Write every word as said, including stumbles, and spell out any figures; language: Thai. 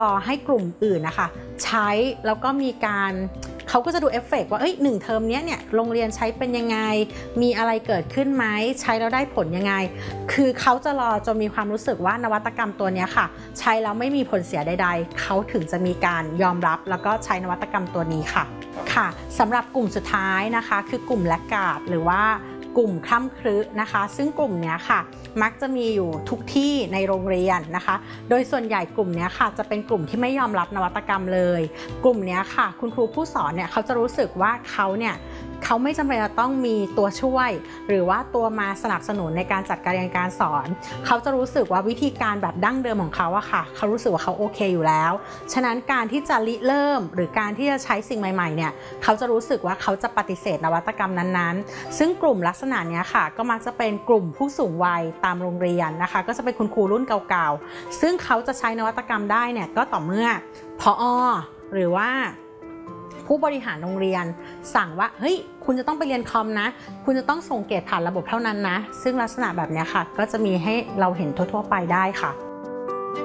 รอให้กลุ่มอื่นนะคะใช้แล้วก็มีการเขาก็จะดูเอฟเฟกต์ว่าเอ้ยหนึ่งเทอมนี้เนี่ยโรงเรียนใช้เป็นยังไงมีอะไรเกิดขึ้นไหมใช้แล้วได้ผลยังไงคือเขาจะรอจนมีความรู้สึกว่านวัตกรรมตัวนี้ค่ะใช้แล้วไม่มีผลเสียใดๆเขาถึงจะมีการยอมรับแล้วก็ใช้นวัตกรรมตัวนี้ค่ะค่ะสำหรับกลุ่มสุดท้ายนะคะคือกลุ่มแลกการ์ดหรือว่ากลุ่มคล่ำครึนะคะซึ่งกลุ่มนี้ค่ะมักจะมีอยู่ทุกที่ในโรงเรียนนะคะโดยส่วนใหญ่กลุ่มนี้ค่ะจะเป็นกลุ่มที่ไม่ยอมรับนวัตกรรมเลยกลุ่มนี้ค่ะคุณครูผู้สอนเนี่ยเขาจะรู้สึกว่าเขาเนี่ยเขาไม่จำเป็นจะต้องมีตัวช่วยหรือว่าตัวมาสนับสนุนในการจัดการเรียนการสอนเขาจะรู้สึกว่าวิธีการแบบดั้งเดิมของเขาอะค่ะเขารู้สึกว่าเขาโอเคอยู่แล้วฉะนั้นการที่จะริเริ่มหรือการที่จะใช้สิ่งใหม่ๆเนี่ยเขาจะรู้สึกว่าเขาจะปฏิเสธนวัตกรรมนั้นๆซึ่งกลุ่มลักษณะนี้ค่ะก็มักจะเป็นกลุ่มผู้สูงวัยตามโรงเรียนนะคะก็จะเป็นคุณครูรุ่นเก่าๆซึ่งเขาจะใช้นวัตกรรมได้เนี่ยก็ต่อเมื่อผอ.หรือว่าผู้บริหารโรงเรียนสั่งว่าเฮ้ยคุณจะต้องไปเรียนคอมนะคุณจะต้องส่งเกรดผ่านระบบเท่านั้นนะซึ่งลักษณะแบบนี้ค่ะก็จะมีให้เราเห็นทั่วๆไปได้ค่ะ